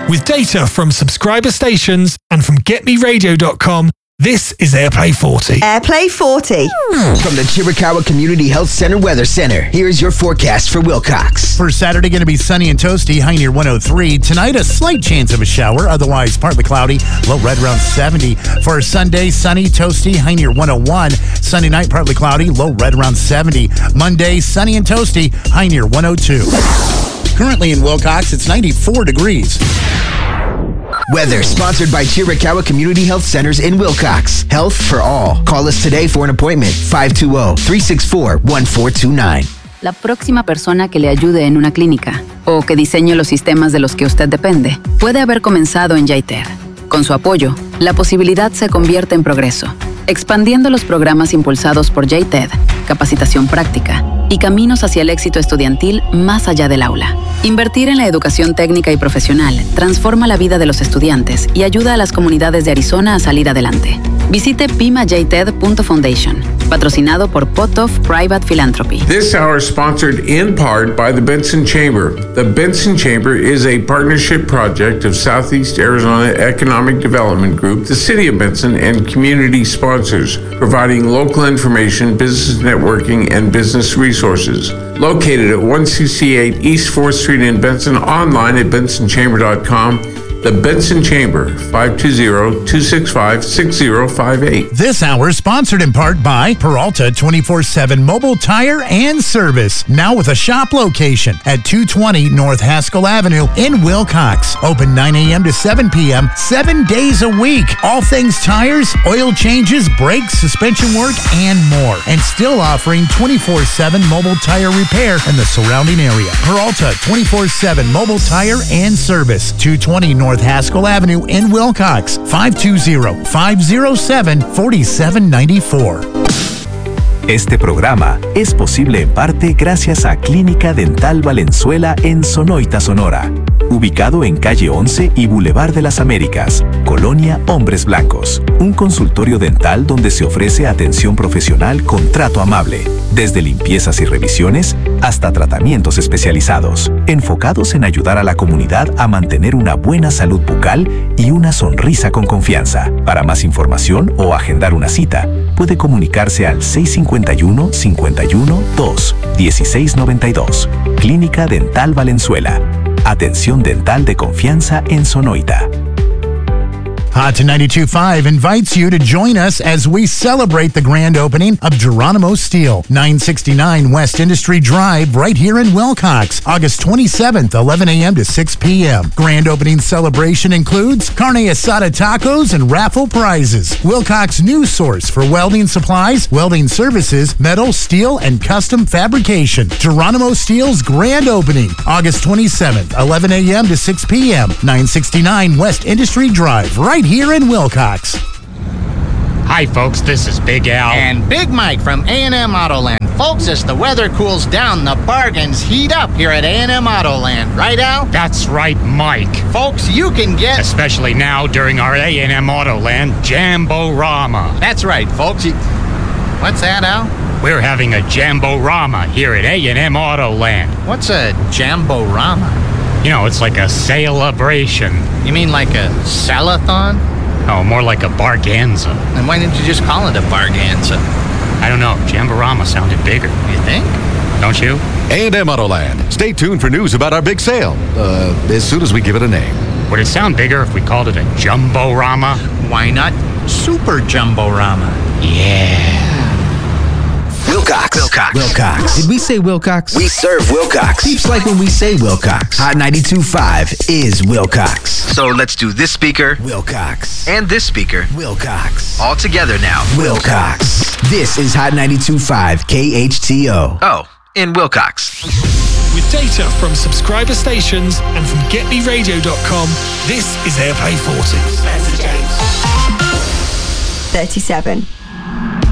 With data from subscriber stations and from GetMeRadio.com, this is AirPlay 40. AirPlay 40. From the Chiricahua Community Health Center Weather Center, here's your forecast for Wilcox. For Saturday, going to be sunny and toasty, high near 103. Tonight, a slight chance of a shower, otherwise partly cloudy, low right around 70. For Sunday, sunny, toasty, high near 101. Sunday night, partly cloudy, low right around 70. Monday, sunny and toasty, high near 102. Currently in Wilcox, it's 94 degrees. Weather sponsored by Chiricahua Community Health Centers in Wilcox. Health for all. Call us today for an appointment. 520-364-1429. La próxima persona que le ayude en una clínica o que diseñe los sistemas de los que usted depende puede haber comenzado en JITED. Con su apoyo, la posibilidad se convierte en progreso, expandiendo los programas impulsados por JITED, capacitación práctica y caminos hacia el éxito estudiantil más allá del aula. Invertir en la educación técnica y profesional transforma la vida de los estudiantes y ayuda a las comunidades de Arizona a salir adelante. Visite pimajted.foundation, patrocinado por Potoff Private Philanthropy. This hour is sponsored in part by the Benson Chamber. The Benson Chamber is a partnership project of Southeast Arizona Economic Development Group, the City of Benson, and community sponsors, providing local information, business networking, and business resources. Located at 168 East 4th Street in Benson, online at bensonchamber.com. The Benson Chamber, 520-265-6058. This hour is sponsored in part by Peralta 24/7 Mobile Tire and Service. Now with a shop location at 220 North Haskell Avenue in Wilcox. Open 9 a.m. to 7 p.m., 7 days a week. All things tires, oil changes, brakes, suspension work, and more. And still offering 24/7 mobile tire repair in the surrounding area. Peralta 24/7 Mobile Tire and Service. 220 North Haskell Avenue in Wilcox, 520-507-4794. Este programa es posible en parte gracias a Clínica Dental Valenzuela en Sonoita, Sonora. Ubicado en calle 11 y Boulevard de las Américas, Colonia Hombres Blancos. Un consultorio dental donde se ofrece atención profesional con trato amable, desde limpiezas y revisiones hasta tratamientos especializados, enfocados en ayudar a la comunidad a mantener una buena salud bucal y una sonrisa con confianza. Para más información o agendar una cita, puede comunicarse al 651-51-2-1692. Clínica Dental Valenzuela. Atención dental de confianza en Sonoita. Hot 92.5 invites you to join us as we celebrate the grand opening of Geronimo Steel, 969 West Industry Drive, right here in Wilcox, August 27th, 11 a.m. to 6 p.m. Grand opening celebration includes carne asada tacos and raffle prizes. Wilcox news source for welding supplies, welding services, metal, steel, and custom fabrication. Geronimo Steel's grand opening, August 27th, 11 a.m. to 6 p.m. 969 West Industry Drive, right here in Wilcox. Hi folks, this is Big Al and Big Mike from A&M Autoland. Folks, as the weather cools down, the bargains heat up here at A&M Autoland. Right, Al? That's right, Mike. Folks, you can get... Especially now during our A&M Autoland Jambo-Rama. That's right, folks. What's that, Al? We're having a Jambo-Rama here at A&M Autoland. What's a Jambo-Rama? You know, it's like a celebration. You mean like a salathon? Oh, more like a barganza. Then why didn't you just call it a barganza? I don't know. Jamborama sounded bigger. You think? Don't you? A&M Autoland. Stay tuned for news about our big sale. As soon as we give it a name. Would it sound bigger if we called it a Jumbo-Rama? Why not Super Jumbo-Rama? Yeah. Wilcox. Wilcox. Did we say Wilcox? We serve Wilcox. Peeps like when we say Wilcox. Hot 92.5 is Wilcox. So let's do this speaker, Wilcox, and this speaker, Wilcox. all together now. Wilcox. This is Hot 92.5 KHTO. Oh, in Wilcox. With data from subscriber stations and from GetMeRadio.com, this is AirPlay 40. 37.